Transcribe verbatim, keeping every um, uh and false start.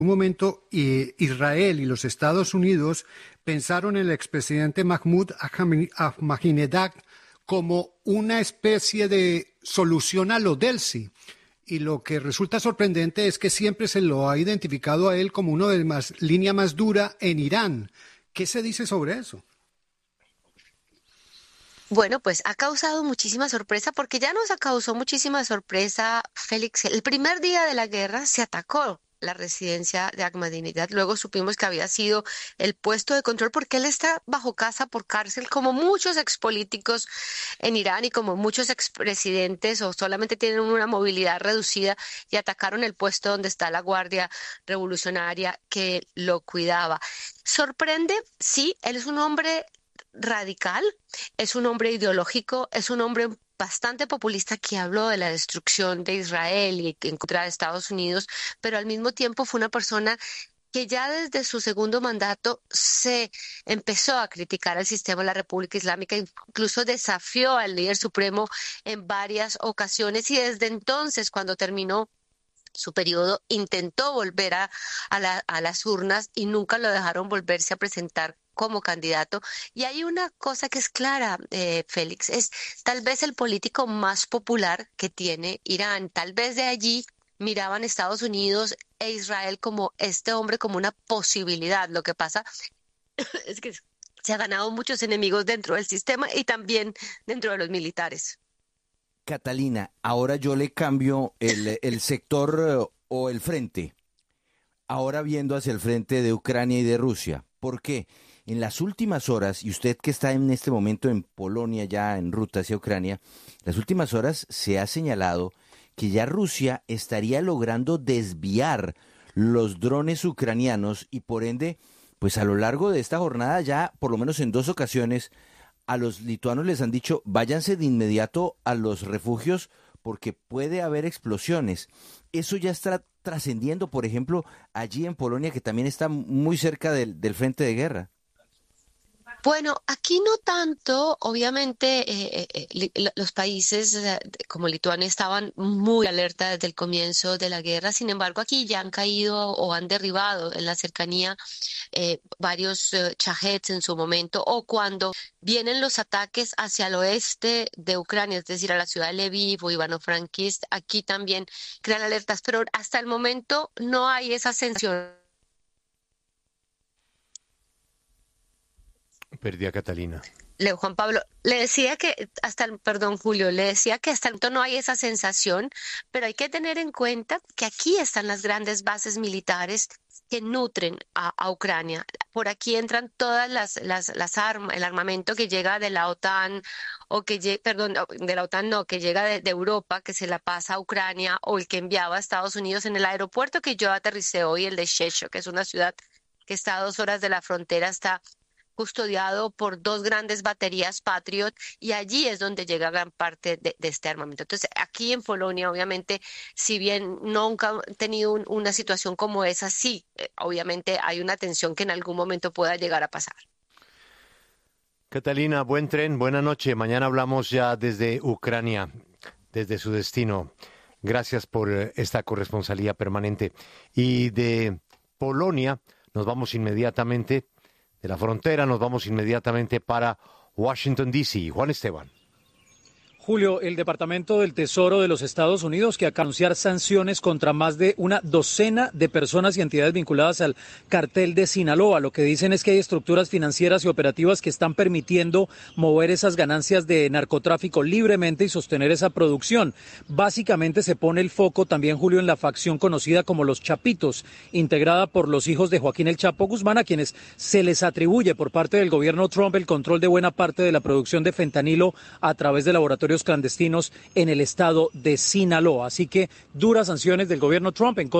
un momento eh, Israel y los Estados Unidos pensaron en el expresidente Mahmoud Ahmadinejad como una especie de solución a lo Delsi. Y lo que resulta sorprendente es que siempre se lo ha identificado a él como uno de las líneas más dura en Irán. ¿Qué se dice sobre eso? Bueno, pues ha causado muchísima sorpresa porque ya nos ha causado muchísima sorpresa, Félix. El primer día de la guerra se atacó la residencia de Ahmadinejad. Luego supimos que había sido el puesto de control porque él está bajo casa por cárcel como muchos expolíticos en Irán y como muchos expresidentes o solamente tienen una movilidad reducida y atacaron el puesto donde está la Guardia Revolucionaria que lo cuidaba. Sorprende, sí, él es un hombre radical, es un hombre ideológico, es un hombre bastante populista que habló de la destrucción de Israel y en contra de Estados Unidos, pero al mismo tiempo fue una persona que ya desde su segundo mandato se empezó a criticar al sistema de la República Islámica, incluso desafió al líder supremo en varias ocasiones y desde entonces, cuando terminó su periodo, intentó volver a, a, la, a las urnas y nunca lo dejaron volverse a presentar como candidato. Y hay una cosa que es clara, eh, Félix, es tal vez el político más popular que tiene Irán. Tal vez de allí miraban Estados Unidos e Israel como este hombre, como una posibilidad. Lo que pasa es que se ha ganado muchos enemigos dentro del sistema y también dentro de los militares. Catalina, ahora yo le cambio el, el sector eh, o el frente. Ahora viendo hacia el frente de Ucrania y de Rusia. ¿Por qué? En las últimas horas, y usted que está en este momento en Polonia, ya en ruta hacia Ucrania, las últimas horas se ha señalado que ya Rusia estaría logrando desviar los drones ucranianos y por ende, pues a lo largo de esta jornada ya, por lo menos en dos ocasiones, a los lituanos les han dicho, váyanse de inmediato a los refugios porque puede haber explosiones. Eso ya está trascendiendo, por ejemplo, allí en Polonia, que también está muy cerca del, del frente de guerra. Bueno, aquí no tanto, obviamente eh, eh, li- los países eh, como Lituania estaban muy alerta desde el comienzo de la guerra, sin embargo aquí ya han caído o han derribado en la cercanía eh, varios eh, shaheds en su momento, o cuando vienen los ataques hacia el oeste de Ucrania, es decir, a la ciudad de Lviv o Ivano-Frankivsk, aquí también crean alertas, pero hasta el momento no hay esa sensación. Perdí a Catalina. Leo Juan Pablo, le decía que hasta el, perdón Julio, le decía que hasta el momento no hay esa sensación, pero hay que tener en cuenta que aquí están las grandes bases militares que nutren a, a Ucrania. Por aquí entran todas las, las, las armas, el armamento que llega de la OTAN o que llega, perdón, de la OTAN no, que llega de, de Europa, que se la pasa a Ucrania, o el que enviaba a Estados Unidos en el aeropuerto que yo aterricé hoy, el de Shesho, que es una ciudad que está a dos horas de la frontera, está custodiado por dos grandes baterías Patriot y allí es donde llega gran parte de, de este armamento. Entonces, aquí en Polonia, obviamente, si bien nunca han tenido un, una situación como esa, sí, eh, obviamente hay una tensión que en algún momento pueda llegar a pasar. Catalina, buen tren, buena noche. Mañana hablamos ya desde Ucrania, desde su destino. Gracias por eh, esta corresponsalía permanente. Y de Polonia nos vamos inmediatamente. De la frontera nos vamos inmediatamente para Washington, D C Juan Esteban. Julio, el Departamento del Tesoro de los Estados Unidos que acaba de anunciar sanciones contra más de una docena de personas y entidades vinculadas al cartel de Sinaloa. Lo que dicen es que hay estructuras financieras y operativas que están permitiendo mover esas ganancias de narcotráfico libremente y sostener esa producción. Básicamente se pone el foco también, Julio, en la facción conocida como los Chapitos, integrada por los hijos de Joaquín El Chapo Guzmán, a quienes se les atribuye por parte del gobierno Trump el control de buena parte de la producción de fentanilo a través de laboratorios clandestinos en el estado de Sinaloa. Así que duras sanciones del gobierno Trump en contra